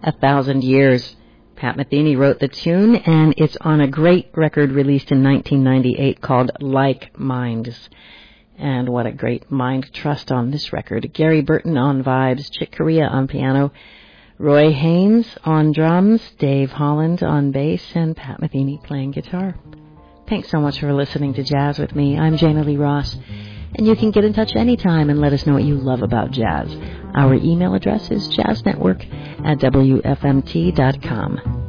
1,000 Years. Pat Metheny wrote the tune, and it's on a great record released in 1998 called Like Minds. And what a great mind trust on this record. Gary Burton on vibes, Chick Corea on piano, Roy Haynes on drums, Dave Holland on bass, and Pat Metheny playing guitar. Thanks so much for listening to Jazz with me. I'm Jana Lee Ross, and you can get in touch anytime and let us know what you love about jazz. Our email address is jazznetwork@wfmt.com.